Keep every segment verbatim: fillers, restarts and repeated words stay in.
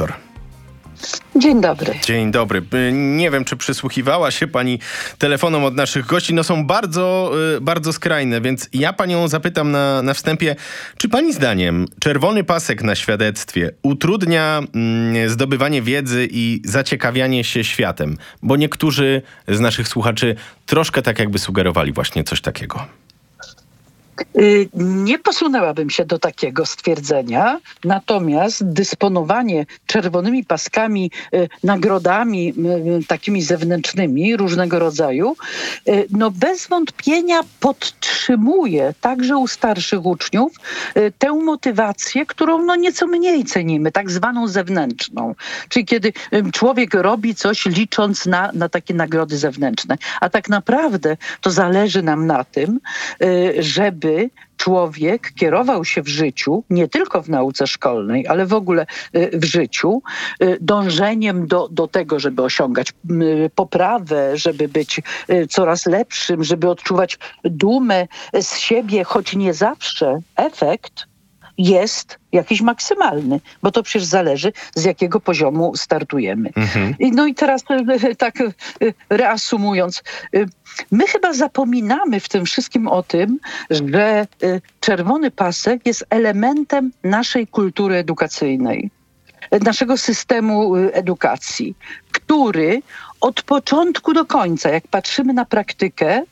redaktor. Dzień dobry. Dzień dobry. Nie wiem, czy przysłuchiwała się pani telefonom od naszych gości. No są bardzo, bardzo skrajne, więc ja panią zapytam na, na wstępie, czy pani zdaniem czerwony pasek na świadectwie utrudnia mm, zdobywanie wiedzy i zaciekawianie się światem? Bo niektórzy z naszych słuchaczy troszkę tak jakby sugerowali właśnie coś takiego. Nie posunęłabym się do takiego stwierdzenia, natomiast dysponowanie czerwonymi paskami, nagrodami takimi zewnętrznymi różnego rodzaju, no bez wątpienia podtrzymuje także u starszych uczniów tę motywację, którą no nieco mniej cenimy, tak zwaną zewnętrzną. Czyli kiedy człowiek robi coś licząc na, na takie nagrody zewnętrzne. A tak naprawdę to zależy nam na tym, żeby człowiek kierował się w życiu, nie tylko w nauce szkolnej, ale w ogóle w życiu, dążeniem do, do tego, żeby osiągać poprawę, żeby być coraz lepszym, żeby odczuwać dumę z siebie, choć nie zawsze efekt jest jakiś maksymalny, bo to przecież zależy, z jakiego poziomu startujemy. Mhm. No i teraz tak reasumując, my chyba zapominamy w tym wszystkim o tym, że czerwony pasek jest elementem naszej kultury edukacyjnej, naszego systemu edukacji, który od początku do końca, jak patrzymy na praktykę,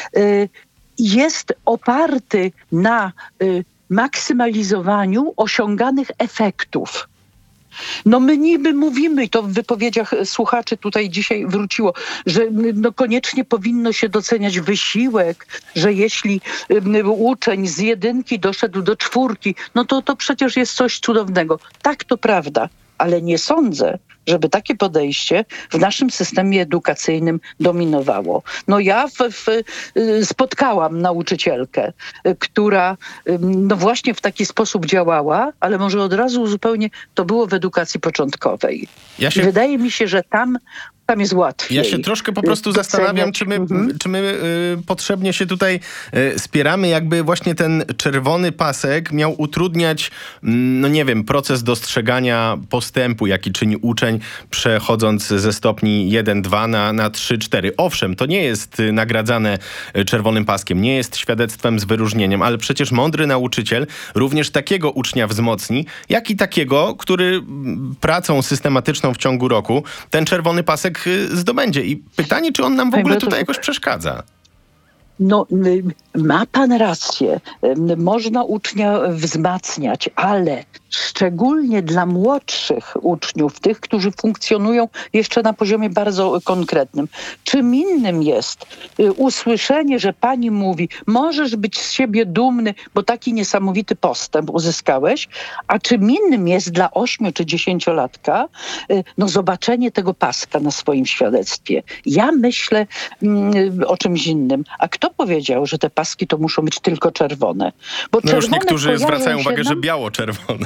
jest oparty na maksymalizowaniu osiąganych efektów. No my niby mówimy, to w wypowiedziach słuchaczy tutaj dzisiaj wróciło, że no koniecznie powinno się doceniać wysiłek, że jeśli uczeń z jedynki doszedł do czwórki, no to to przecież jest coś cudownego. Tak, to prawda, ale nie sądzę, żeby takie podejście w naszym systemie edukacyjnym dominowało. No ja w, w, spotkałam nauczycielkę, która no właśnie w taki sposób działała, ale może od razu zupełnie to było w edukacji początkowej. Ja się... Wydaje mi się, że tam Tam jest łatwiej. Ja się troszkę po prostu doceniać. zastanawiam, czy my, mhm. czy my y, potrzebnie się tutaj y, spieramy, jakby właśnie ten czerwony pasek miał utrudniać, y, no nie wiem, proces dostrzegania postępu, jaki czyni uczeń, przechodząc ze stopni jeden dwa na, na trzy cztery. Owszem, to nie jest y, nagradzane y, czerwonym paskiem, nie jest świadectwem z wyróżnieniem, ale przecież mądry nauczyciel również takiego ucznia wzmocni, jak i takiego, który y, pracą systematyczną w ciągu roku ten czerwony pasek zdobędzie. I pytanie, czy on nam w ogóle tutaj jakoś przeszkadza? No, ma pan rację. Można ucznia wzmacniać, ale szczególnie dla młodszych uczniów, tych, którzy funkcjonują jeszcze na poziomie bardzo konkretnym. Czym innym jest usłyszenie, że pani mówi, możesz być z siebie dumny, bo taki niesamowity postęp uzyskałeś, a czym innym jest dla ośmiu czy dziesięciolatka no, zobaczenie tego paska na swoim świadectwie. Ja myślę mm, o czymś innym. A kto powiedział, że te paski to muszą być tylko czerwone? Bo no już niektórzy zwracają uwagę, nam... że biało-czerwone.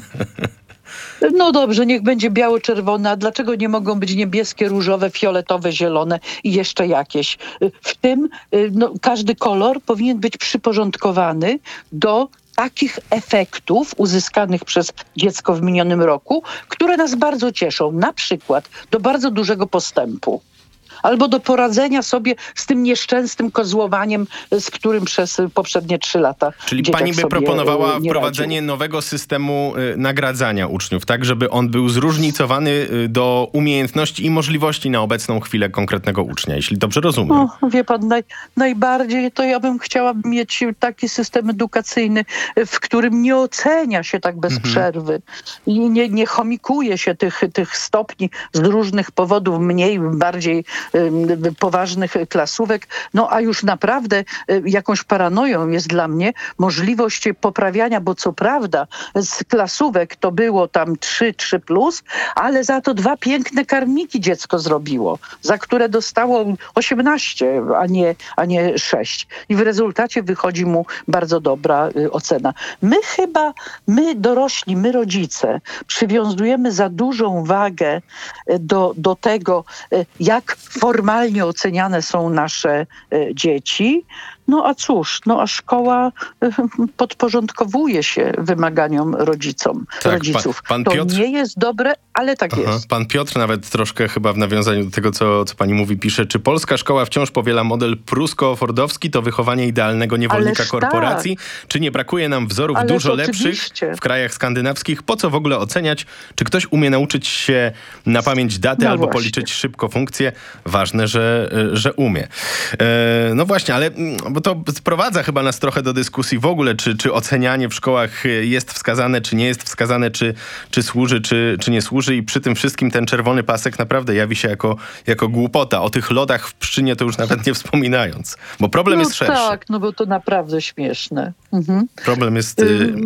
No dobrze, niech będzie biało-czerwone, a dlaczego nie mogą być niebieskie, różowe, fioletowe, zielone i jeszcze jakieś? W tym no, każdy kolor powinien być przyporządkowany do takich efektów uzyskanych przez dziecko w minionym roku, które nas bardzo cieszą, na przykład do bardzo dużego postępu. Albo do poradzenia sobie z tym nieszczęsnym kozłowaniem, z którym przez poprzednie trzy lata Czyli pani by proponowała wprowadzenie radził. nowego systemu y, nagradzania uczniów, tak żeby on był zróżnicowany y, do umiejętności i możliwości na obecną chwilę konkretnego ucznia, jeśli dobrze rozumiem. No, wie pan, naj, najbardziej to ja bym chciała mieć taki system edukacyjny, w którym nie ocenia się tak bez mhm. przerwy i nie, nie chomikuje się tych, tych stopni z różnych powodów, mniej, bardziej poważnych klasówek, no a już naprawdę jakąś paranoją jest dla mnie możliwość poprawiania, bo co prawda z klasówek to było tam trzy, trzy plus, ale za to dwa piękne karmniki dziecko zrobiło, za które dostało osiemnaście, a nie, a nie sześć. I w rezultacie wychodzi mu bardzo dobra ocena. My chyba, my dorośli, my rodzice przywiązujemy za dużą wagę do, do tego, jak formalnie oceniane są nasze dzieci, No a cóż, no a szkoła podporządkowuje się wymaganiom rodzicom, Tak, rodziców. pan, pan To Piotr... nie jest dobre, ale tak Aha, jest. pan Piotr nawet troszkę chyba w nawiązaniu do tego, co, co pani mówi, pisze, czy polska szkoła wciąż powiela model prusko-fordowski, to wychowanie idealnego niewolnika Ależ korporacji? tak. Czy nie brakuje nam wzorów Ależ dużo oczywiście. lepszych w krajach skandynawskich? Po co w ogóle oceniać? Czy ktoś umie nauczyć się na pamięć daty No albo właśnie. policzyć szybko funkcje? Ważne, że, że umie. E, no właśnie, ale bo to sprowadza chyba nas trochę do dyskusji w ogóle, czy, czy ocenianie w szkołach jest wskazane, czy nie jest wskazane, czy, czy służy, czy, czy nie służy i przy tym wszystkim ten czerwony pasek naprawdę jawi się jako, jako głupota. O tych lodach w Pszczynie to już nawet nie wspominając, bo problem No jest szerszy. tak, no bo to naprawdę śmieszne. Mhm. Problem jest... Y- Y,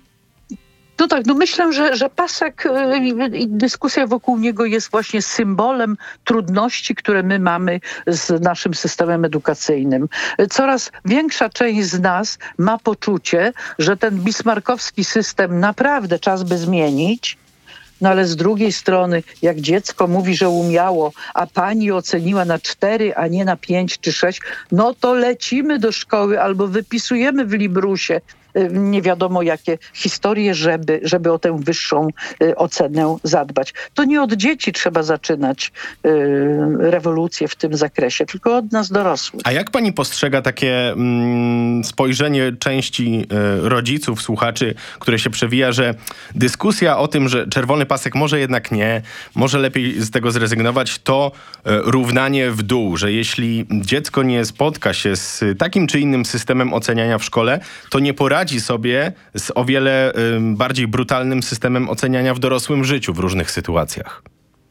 No tak, no myślę, że, że pasek y, i dyskusja wokół niego jest właśnie symbolem trudności, które my mamy z naszym systemem edukacyjnym. Coraz większa część z nas ma poczucie, że ten bismarckowski system naprawdę czas by zmienić. No ale z drugiej strony, jak dziecko mówi, że umiało, a pani oceniła na cztery, a nie na pięć czy sześć, no to lecimy do szkoły albo wypisujemy w librusie nie wiadomo jakie historie, żeby, żeby o tę wyższą y, ocenę zadbać. To nie od dzieci trzeba zaczynać y, rewolucję w tym zakresie, tylko od nas dorosłych. A jak pani postrzega takie mm, spojrzenie części y, rodziców, słuchaczy, które się przewija, że dyskusja o tym, że czerwony pasek może jednak nie, może lepiej z tego zrezygnować, to y, równanie w dół, że jeśli dziecko nie spotka się z takim czy innym systemem oceniania w szkole, to nie poradzi sobie z o wiele y, bardziej brutalnym systemem oceniania w dorosłym życiu w różnych sytuacjach.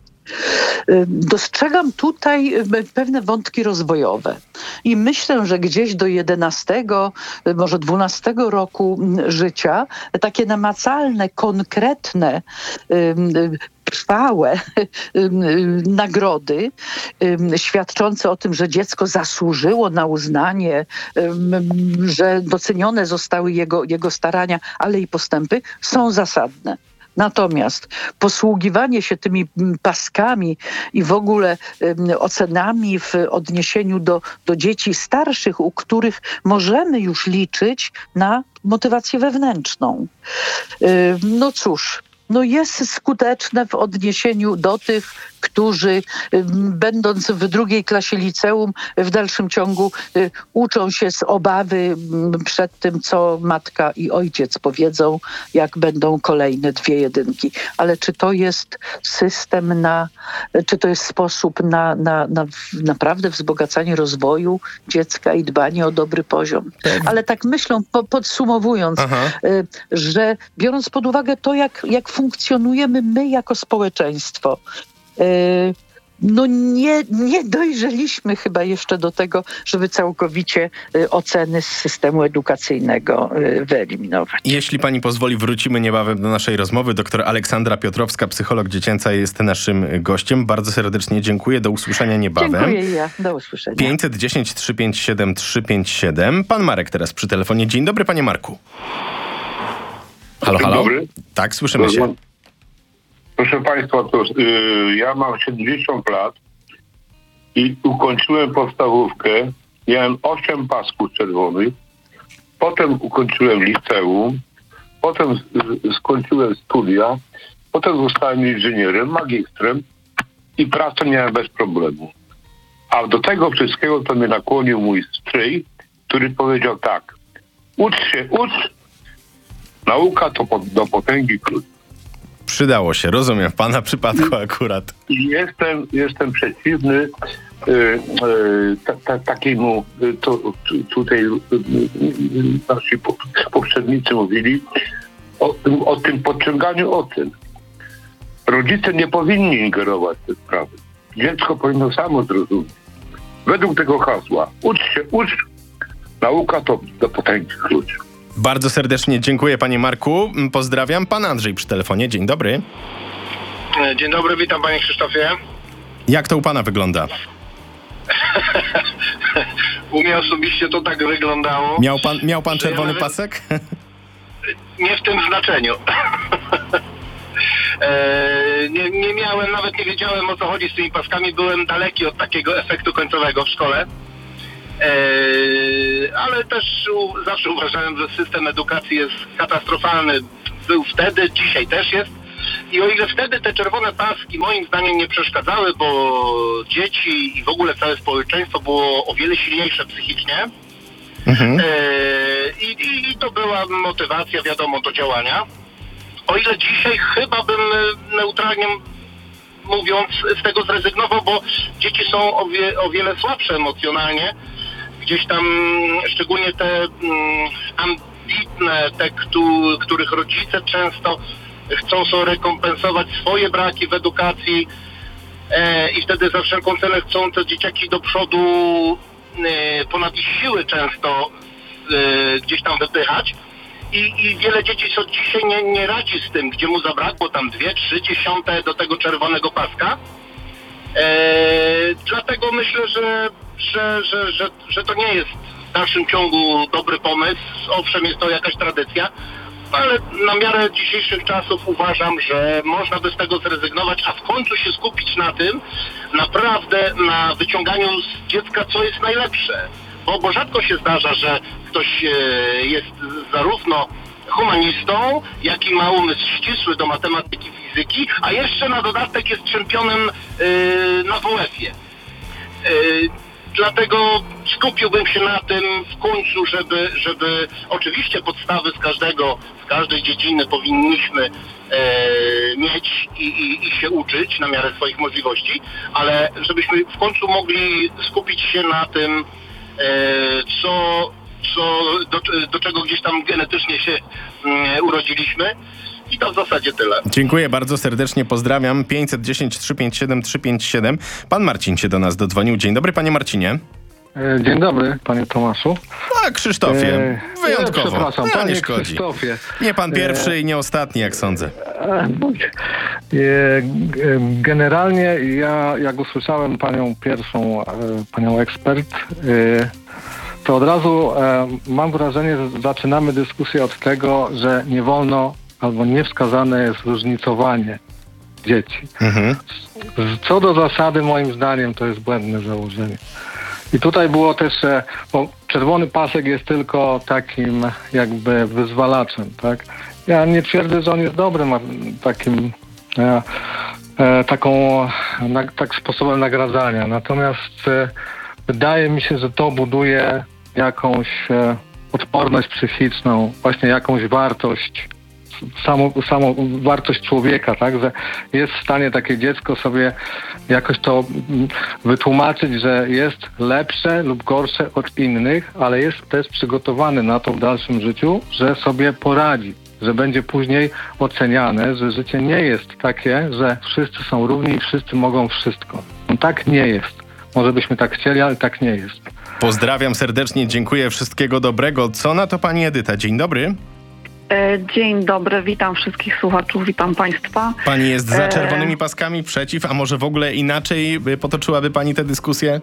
Dostrzegam tutaj pewne wątki rozwojowe i myślę, że gdzieś do jedenastego, może dwunastego roku życia takie namacalne, konkretne, trwałe nagrody świadczące o tym, że dziecko zasłużyło na uznanie, że docenione zostały jego, jego starania, ale i postępy, są zasadne. Natomiast posługiwanie się tymi paskami i w ogóle um, ocenami w odniesieniu do, do dzieci starszych, u których możemy już liczyć na motywację wewnętrzną. Um, no cóż, no jest skuteczne w odniesieniu do tych, którzy będąc w drugiej klasie liceum w dalszym ciągu y, uczą się z obawy y, przed tym, co matka i ojciec powiedzą, jak będą kolejne dwie jedynki. Ale czy to jest system na, czy to jest sposób na, na, na naprawdę wzbogacanie rozwoju dziecka i dbanie o dobry poziom? Ale tak myślę, po, podsumowując, y, że biorąc pod uwagę to, jak, jak funkcjonujemy my jako społeczeństwo, no nie, nie dojrzeliśmy chyba jeszcze do tego, żeby całkowicie oceny z systemu edukacyjnego wyeliminować. Jeśli pani pozwoli, wrócimy niebawem do naszej rozmowy. Doktor Aleksandra Piotrowska, psycholog dziecięca, jest naszym gościem. Bardzo serdecznie dziękuję. Do usłyszenia niebawem. Dziękuję ja. Do usłyszenia. pięćset dziesięć, trzysta pięćdziesiąt siedem, trzysta pięćdziesiąt siedem. Pan Marek teraz przy telefonie. Dzień dobry, panie Marku. Halo, Dzień halo. dobry. Tak, słyszymy się. Proszę państwa, to, yy, ja mam siedemdziesiąt lat i ukończyłem podstawówkę. Miałem osiem pasków czerwonych. Potem ukończyłem liceum. Potem z, skończyłem studia. Potem zostałem inżynierem, magistrem i pracę miałem bez problemu. A do tego wszystkiego to mnie nakłonił mój stryj, który powiedział tak: ucz się, ucz. Nauka to po, do potęgi klucz. Przydało się, rozumiem, w pana przypadku akurat. I jestem, jestem przeciwny y, y, ta, ta, takiemu, y, to, tutaj y, y, nasi poprzednicy mówili o, o tym podciąganiu ocen. Rodzice nie powinni ingerować w te sprawy. Dziecko powinno samo zrozumieć. Według tego hasła: ucz się, ucz, nauka to do potęgi klucz. Bardzo serdecznie dziękuję, panie Marku. Pozdrawiam. Pan Andrzej przy telefonie. Dzień dobry. Dzień dobry, witam panie Krzysztofie. Jak to u pana wygląda? U mnie osobiście to tak wyglądało. Miał pan, miał pan czerwony ja nawet... pasek? Nie w tym znaczeniu. e, nie, nie miałem, nawet nie wiedziałem, o co chodzi z tymi paskami. Byłem daleki od takiego efektu końcowego w szkole. E, ale też u, zawsze uważałem, że system edukacji jest katastrofalny. Był wtedy, dzisiaj też jest. I o ile wtedy te czerwone paski moim zdaniem nie przeszkadzały, bo dzieci i w ogóle całe społeczeństwo było o wiele silniejsze psychicznie, mhm. e, i, i, i to była motywacja, wiadomo, do działania. O ile dzisiaj chyba bym neutralnie mówiąc z tego zrezygnował, bo dzieci są o, wie, o wiele słabsze emocjonalnie. Gdzieś tam szczególnie te mm, ambitne, te, któ- których rodzice często chcą sobie rekompensować swoje braki w edukacji e, i wtedy za wszelką cenę chcą te dzieciaki do przodu e, ponad ich siły często e, gdzieś tam wypychać. I, I wiele dzieci co dzisiaj nie, nie radzi z tym, gdzie mu zabrakło tam dwie, trzy dziesiąte do tego czerwonego paska. E, dlatego myślę, że, że, że, że, że to nie jest w dalszym ciągu dobry pomysł. Owszem, jest to jakaś tradycja, ale na miarę dzisiejszych czasów uważam, że można by z tego zrezygnować, a w końcu się skupić na tym, naprawdę na wyciąganiu z dziecka, co jest najlepsze. Bo, bo rzadko się zdarza, że ktoś e, jest zarówno humanistą, jak i ma umysł ścisły do matematyki, fizyki, a jeszcze na dodatek jest czempionem e, na W F-ie. E, dlatego skupiłbym się na tym w końcu, żeby, żeby oczywiście podstawy z każdego, z każdej dziedziny powinniśmy e, mieć i, i, i się uczyć na miarę swoich możliwości, ale żebyśmy w końcu mogli skupić się na tym, co, co do, do czego gdzieś tam genetycznie się um, urodziliśmy. I to w zasadzie tyle. Dziękuję bardzo serdecznie, pozdrawiam. pięćset dziesięć, trzysta pięćdziesiąt siedem, trzysta pięćdziesiąt siedem. Pan Marcin się do nas dodzwonił. Dzień dobry, panie Marcinie. Dzień dobry, panie Tomaszu. A, Krzysztofie, e, wyjątkowo. Przepraszam, no, panie nie szkodzi. Krzysztofie. Nie pan pierwszy e, i nie ostatni, jak sądzę. E, generalnie ja, jak usłyszałem panią pierwszą, panią ekspert, to od razu mam wrażenie, że zaczynamy dyskusję od tego, że nie wolno albo niewskazane jest różnicowanie dzieci. Mhm. Co do zasady, moim zdaniem, to jest błędne założenie. I tutaj było też, bo czerwony pasek jest tylko takim jakby wyzwalaczem, tak? Ja nie twierdzę, że on jest dobrym takim e, e, taką na, tak sposobem nagradzania. Natomiast e, wydaje mi się, że to buduje jakąś e, odporność psychiczną, właśnie jakąś wartość, samą, samą wartość człowieka, tak, że jest w stanie takie dziecko sobie jakoś to wytłumaczyć, że jest lepsze lub gorsze od innych, ale jest też przygotowany na to w dalszym życiu, że sobie poradzi, że będzie później oceniane, że życie nie jest takie, że wszyscy są równi i wszyscy mogą wszystko. No tak nie jest. Może byśmy tak chcieli, ale tak nie jest. Pozdrawiam serdecznie, dziękuję, wszystkiego dobrego. Co na to pani Edyta? Dzień dobry. Dzień dobry, witam wszystkich słuchaczów, witam państwa. Pani jest za czerwonymi paskami, przeciw, a może w ogóle inaczej potoczyłaby pani tę dyskusję?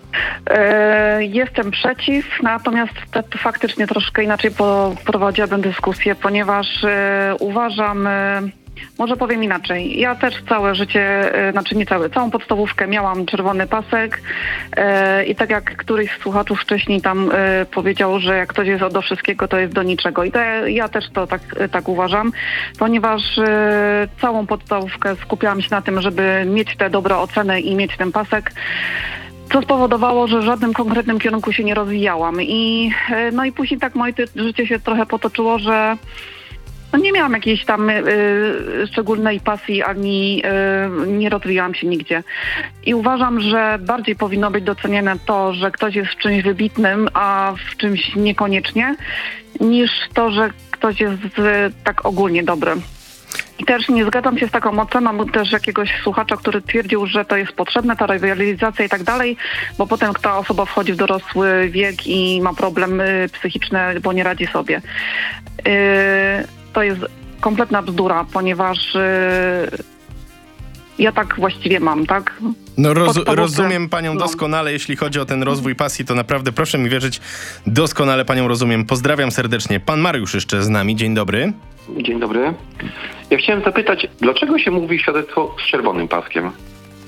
Jestem przeciw, natomiast faktycznie troszkę inaczej poprowadziłabym dyskusję, ponieważ uważam... Może powiem inaczej. Ja też całe życie, znaczy nie całe, całą podstawówkę miałam czerwony pasek e, i tak jak któryś z słuchaczów wcześniej tam e, powiedział, że jak ktoś jest do wszystkiego, to jest do niczego. I to, ja też to tak, tak uważam, ponieważ e, całą podstawówkę skupiałam się na tym, żeby mieć te dobre oceny i mieć ten pasek, co spowodowało, że w żadnym konkretnym kierunku się nie rozwijałam. I, e, no i później tak moje życie się trochę potoczyło, że no nie miałam jakiejś tam y, szczególnej pasji, ani y, nie rozwijałam się nigdzie. I uważam, że bardziej powinno być doceniane to, że ktoś jest w czymś wybitnym, a w czymś niekoniecznie, niż to, że ktoś jest y, tak ogólnie dobry. I też nie zgadzam się z taką oceną też jakiegoś słuchacza, który twierdził, że to jest potrzebne, ta rywalizacja i tak dalej, bo potem ta osoba wchodzi w dorosły wiek i ma problemy psychiczne, bo nie radzi sobie. Yy, to jest kompletna bzdura, ponieważ yy, ja tak właściwie mam, tak? No roz, rozumiem panią doskonale, jeśli chodzi o ten rozwój pasji, to naprawdę proszę mi wierzyć, doskonale panią rozumiem. Pozdrawiam serdecznie. Pan Mariusz jeszcze z nami, dzień dobry. Dzień dobry. Ja chciałem zapytać, dlaczego się mówi świadectwo z czerwonym paskiem? To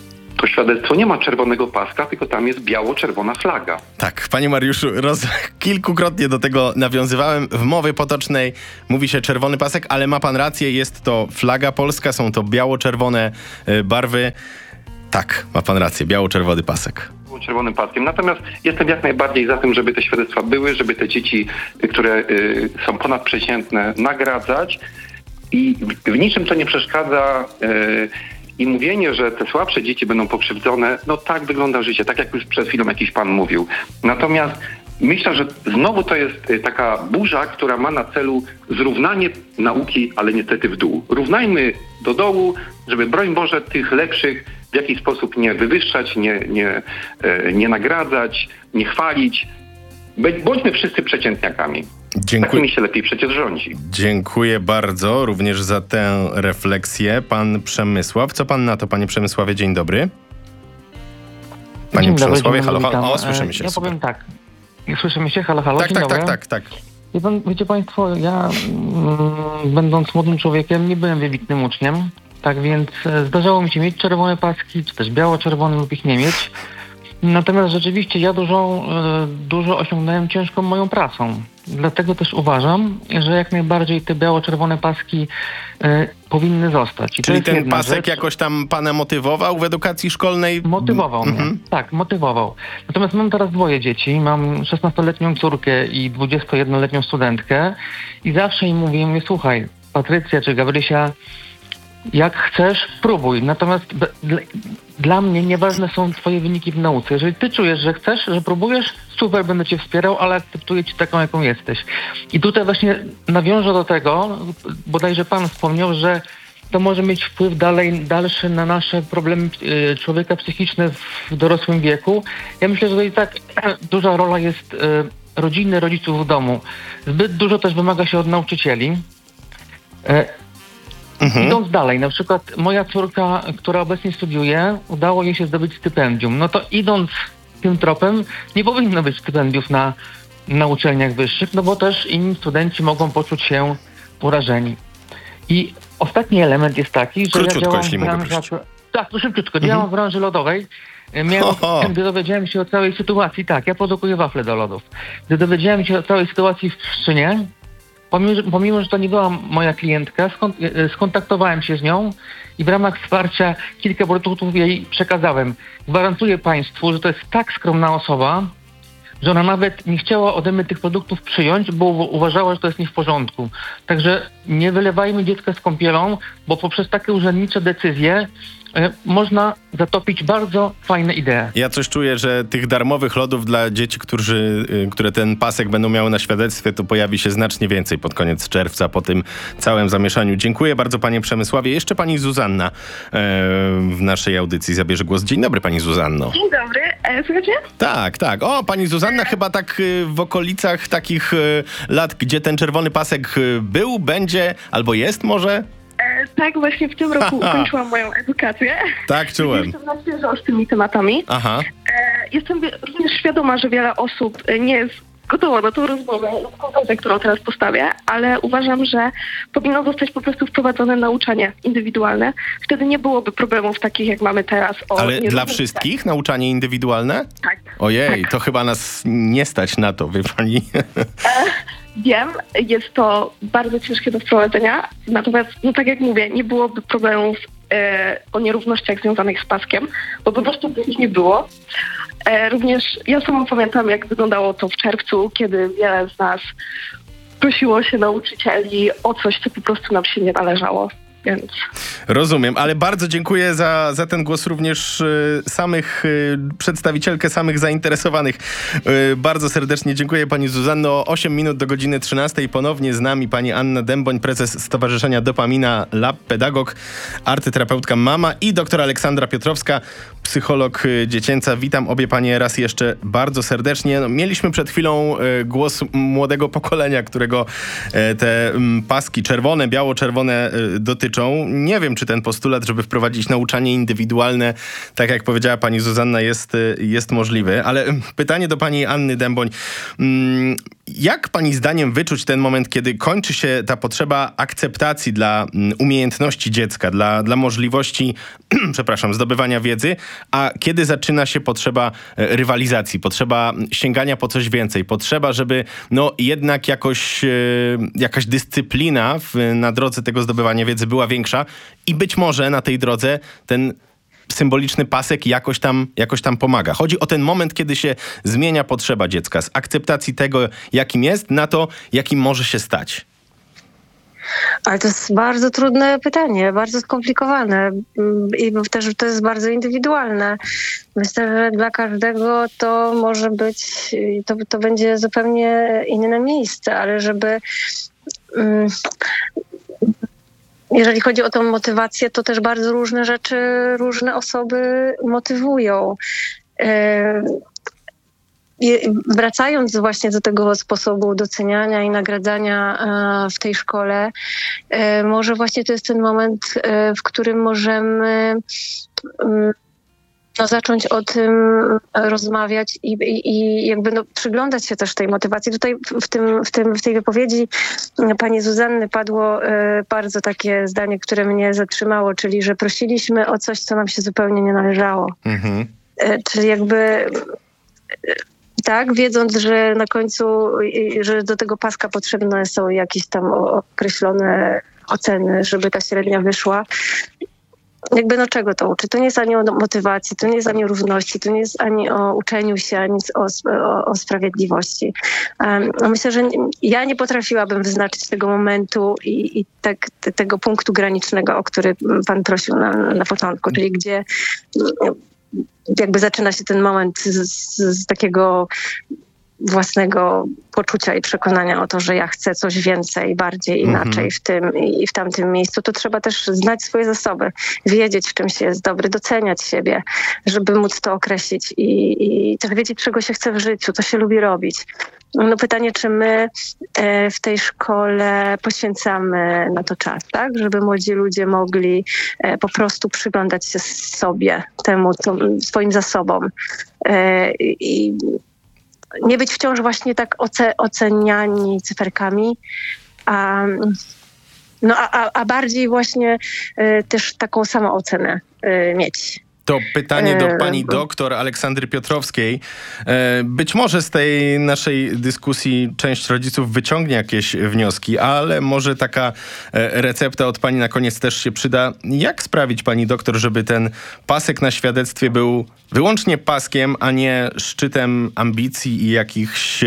to świadectwo nie ma czerwonego paska, tylko tam jest biało-czerwona flaga. Tak, panie Mariuszu, roz... kilkukrotnie do tego nawiązywałem. W mowie potocznej mówi się czerwony pasek, ale ma pan rację, jest to flaga polska, są to biało-czerwone y, barwy. Tak, ma pan rację, biało-czerwony pasek. Czerwonym paskiem. Natomiast jestem jak najbardziej za tym, żeby te świadectwa były, żeby te dzieci, które y, są ponadprzeciętne, nagradzać i w, w niczym to nie przeszkadza y, i mówienie, że te słabsze dzieci będą pokrzywdzone, no tak wygląda życie, tak jak już przed chwilą jakiś pan mówił. Natomiast myślę, że znowu to jest y, taka burza, która ma na celu zrównanie nauki, ale niestety w dół. Równajmy do dołu, żeby broń Boże tych lepszych w jakiś sposób nie wywyższać, nie, nie, nie nagradzać, nie chwalić. Bądźmy wszyscy przeciętniakami. Dziękuję. Takimi się lepiej przecież rządzi. Dziękuję bardzo również za tę refleksję. Pan Przemysław. Co pan na to, panie Przemysławie? Dzień dobry. Panie Dzień Przemysławie, dobry, halo, halo. O, witam. słyszymy się. Ja super. powiem tak. Słyszymy się? Halo, halo. Tak, Dzień tak, dobry. tak, tak, tak. Wie pan, wiecie państwo, ja mm, będąc młodym człowiekiem nie byłem wybitnym uczniem, tak więc e, zdarzało mi się mieć czerwone paski, czy też biało-czerwone lub ich nie mieć. Natomiast rzeczywiście ja dużo, e, dużo osiągnąłem ciężką moją pracą. Dlatego też uważam, że jak najbardziej te biało-czerwone paski e, powinny zostać. I to Czyli jest ten jedna pasek rzecz. jakoś tam pana motywował w edukacji szkolnej? Motywował Mhm. mnie, tak, motywował. Natomiast mam teraz dwoje dzieci, mam szesnastoletnią córkę i dwudziestojednoletnią studentkę i zawsze im mówię, mówię, słuchaj, Patrycja czy Gabrysia, jak chcesz, próbuj. Natomiast d- dla, dla mnie nieważne są twoje wyniki w nauce. Jeżeli ty czujesz, że chcesz, że próbujesz, super, będę cię wspierał, ale akceptuję cię taką, jaką jesteś. I tutaj właśnie nawiążę do tego, bodajże pan wspomniał, że to może mieć wpływ dalej, dalszy na nasze problemy y, człowieka psychiczne w dorosłym wieku. Ja myślę, że tutaj tak duża rola jest y, rodziny, rodziców w domu. Zbyt dużo też wymaga się od nauczycieli. Y, Mhm. Idąc dalej, na przykład moja córka, która obecnie studiuje, udało jej się zdobyć stypendium. No to idąc tym tropem, nie powinno być stypendiów na, na uczelniach wyższych, no bo też inni studenci mogą poczuć się urażeni. I ostatni element jest taki, że Króciutko, ja działam jeśli w mogę branży... prosić. Tak, to szybciutko. Mhm. Działam w branży lodowej. Miałem, Ho, ho. gdy dowiedziałem się o całej sytuacji, tak, ja produkuję wafle do lodów. Gdy dowiedziałem się o całej sytuacji w Pszczynie, Pomimo, że- pomimo, że to nie była moja klientka, skon, e, skontaktowałem się z nią i w ramach wsparcia kilka produktów jej przekazałem. Gwarantuję państwu, że to jest tak skromna osoba, że ona nawet nie chciała ode mnie tych produktów przyjąć, bo u- uważała, że to jest nie w porządku. Także nie wylewajmy dziecka z kąpielą, bo poprzez takie urzędnicze decyzje e, można zatopić bardzo fajne idee. Ja coś czuję, że tych darmowych lodów dla dzieci, którzy, y, które ten pasek będą miały na świadectwie, to pojawi się znacznie więcej pod koniec czerwca, po tym całym zamieszaniu. Dziękuję bardzo, panie Przemysławie. Jeszcze pani Zuzanna e, w naszej audycji zabierze głos. Dzień dobry, pani Zuzanno. Dzień dobry, e, słuchajcie? Tak, tak. O, pani Zuzanna chyba tak y, w okolicach takich y, lat, gdzie ten czerwony pasek y, był, będzie, albo jest może? E, tak, właśnie w tym roku ukończyłam moją edukację. Tak, czułem. Jestem na świeżo z tymi tematami. Aha. E, jestem wie- również świadoma, że wiele osób e, nie jest gotowa na tą rozmowę lub konwencję, którą teraz postawię, ale uważam, że powinno zostać po prostu wprowadzone nauczanie indywidualne. Wtedy nie byłoby problemów takich, jak mamy teraz. O Ale dla nierównościach. wszystkich nauczanie indywidualne? Tak. Ojej, tak. to chyba nas nie stać na to, wie pani. Wiem, jest to bardzo ciężkie do wprowadzenia, natomiast, no tak jak mówię, nie byłoby problemów e, o nierównościach związanych z paskiem, bo po prostu by ich nie było. E, również ja sama pamiętam, jak wyglądało to w czerwcu, kiedy wiele z nas prosiło się nauczycieli o coś, co po prostu nam się nie należało. Więc Rozumiem, ale bardzo dziękuję za, za ten głos również y, samych, y, przedstawicielkę samych zainteresowanych. Y, bardzo serdecznie dziękuję pani Zuzanno. osiem minut do godziny trzynastej. Ponownie z nami pani Anna Dęboń, prezes Stowarzyszenia Dopamina Lab, pedagog, artyterapeutka mama i doktor Aleksandra Piotrowska, psycholog y, dziecięca. Witam obie panie raz jeszcze bardzo serdecznie. No, mieliśmy przed chwilą y, głos młodego pokolenia, którego y, te mm, paski czerwone, biało-czerwone y, dotyczą. Nie wiem, czy ten postulat, żeby wprowadzić nauczanie indywidualne, tak jak powiedziała pani Zuzanna, jest, y, jest możliwy. Ale y, pytanie do pani Anny Dęboń. Mm, Jak pani zdaniem wyczuć ten moment, kiedy kończy się ta potrzeba akceptacji dla umiejętności dziecka, dla, dla możliwości, przepraszam, zdobywania wiedzy, a kiedy zaczyna się potrzeba rywalizacji, potrzeba sięgania po coś więcej, potrzeba, żeby no jednak jakoś, jakaś dyscyplina w, na drodze tego zdobywania wiedzy była większa i być może na tej drodze ten symboliczny pasek jakoś tam, jakoś tam pomaga. Chodzi o ten moment, kiedy się zmienia potrzeba dziecka z akceptacji tego, jakim jest, na to, jakim może się stać. Ale to jest bardzo trudne pytanie, bardzo skomplikowane i też to jest bardzo indywidualne. Myślę, że dla każdego to może być, to, to będzie zupełnie inne miejsce, ale żeby... Um, Jeżeli chodzi o tą motywację, to też bardzo różne rzeczy, różne osoby motywują. Wracając właśnie do tego sposobu doceniania i nagradzania w tej szkole, może właśnie to jest ten moment, w którym możemy no, zacząć o tym rozmawiać i, i, i jakby no, przyglądać się też tej motywacji. Tutaj w, tym, w, tym, w tej wypowiedzi pani Zuzanny padło e, bardzo takie zdanie, które mnie zatrzymało, czyli że prosiliśmy o coś, co nam się zupełnie nie należało. Mhm. E, czyli jakby... E, tak, wiedząc, że na końcu, że do tego paska potrzebne są jakieś tam określone oceny, żeby ta średnia wyszła. Jakby no czego to uczy? To nie jest ani o motywacji, to nie jest ani o równości, to nie jest ani o uczeniu się, ani o, o, o sprawiedliwości. Um, myślę, że nie, ja nie potrafiłabym wyznaczyć tego momentu i, i tak, te, tego punktu granicznego, o który pan prosił na, na początku, czyli gdzie jakby zaczyna się ten moment z, z, z takiego własnego poczucia i przekonania o to, że ja chcę coś więcej, bardziej, inaczej w tym i w tamtym miejscu, to trzeba też znać swoje zasoby, wiedzieć, w czym się jest dobry, doceniać siebie, żeby móc to określić i, i też wiedzieć, czego się chce w życiu, co się lubi robić. No pytanie, czy my e, w tej szkole poświęcamy na to czas, tak? Żeby młodzi ludzie mogli e, po prostu przyglądać się sobie, temu, to, swoim zasobom. E, i nie być wciąż właśnie tak oce, oceniani cyferkami, a, no, a, a bardziej właśnie y, też taką samoocenę y, mieć. To pytanie do pani doktor Aleksandry Piotrowskiej. Być może z tej naszej dyskusji część rodziców wyciągnie jakieś wnioski, ale może taka recepta od pani na koniec też się przyda. Jak sprawić, pani doktor, żeby ten pasek na świadectwie był wyłącznie paskiem, a nie szczytem ambicji i jakichś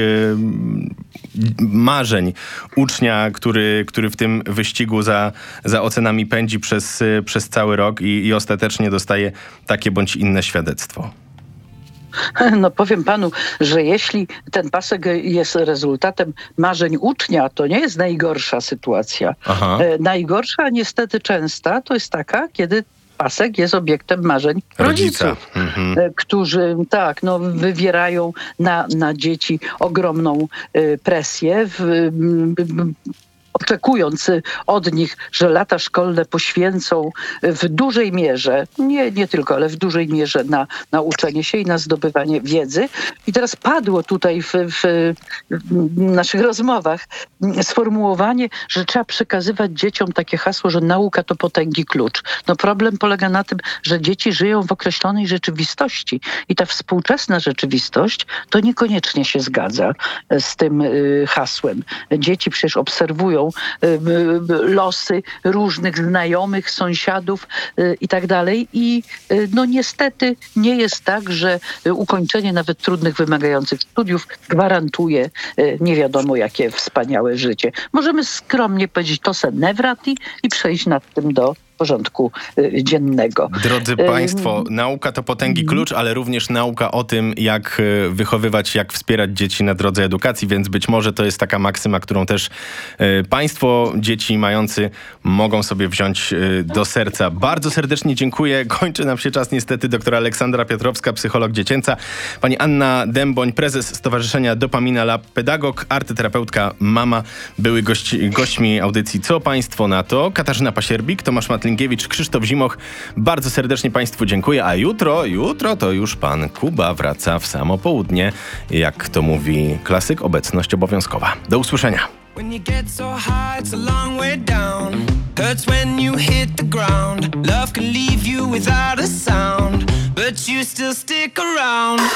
marzeń ucznia, który, który w tym wyścigu za, za ocenami pędzi przez, przez cały rok i, i ostatecznie dostaje takie bądź inne świadectwo? No powiem panu, że jeśli ten pasek jest rezultatem marzeń ucznia, to nie jest najgorsza sytuacja. Aha. Najgorsza niestety częsta to jest taka, kiedy pasek jest obiektem marzeń Rodzica. rodziców, mhm. którzy tak, no, wywierają na, na dzieci ogromną y, presję, w, y, y, oczekując od nich, że lata szkolne poświęcą w dużej mierze, nie, nie tylko, ale w dużej mierze na, na uczenie się i na zdobywanie wiedzy. I teraz padło tutaj w, w, w naszych rozmowach sformułowanie, że trzeba przekazywać dzieciom takie hasło, że nauka to potęgi klucz. No problem polega na tym, że dzieci żyją w określonej rzeczywistości i ta współczesna rzeczywistość to niekoniecznie się zgadza z tym hasłem. Dzieci przecież obserwują losy różnych znajomych, sąsiadów i tak dalej. I no niestety nie jest tak, że ukończenie nawet trudnych, wymagających studiów gwarantuje nie wiadomo jakie wspaniałe życie. Możemy skromnie powiedzieć to se nevrati i przejść nad tym do porządku y, dziennego. Drodzy Państwo, y- nauka to potęgi klucz, ale również nauka o tym, jak y, wychowywać, jak wspierać dzieci na drodze edukacji, więc być może to jest taka maksyma, którą też y, Państwo, dzieci mający, mogą sobie wziąć y, do serca. Bardzo serdecznie dziękuję. Kończy nam się czas niestety. Doktora Aleksandra Piotrowska, psycholog dziecięca, pani Anna Dęboń, prezes Stowarzyszenia Dopamina Lab, pedagog, artyterapeutka, mama, były gości, gośćmi audycji Co Państwo na to? Katarzyna Pasierbik, Tomasz Matli Rynkiewicz, Krzysztof Zimoch. Bardzo serdecznie Państwu dziękuję, a jutro, jutro to już pan Kuba wraca w samo południe. Jak to mówi klasyk, obecność obowiązkowa. Do usłyszenia. When you get so high, it's a long way down. Hurts when you hit the ground. Love can leave you without a sound, but you still stick around.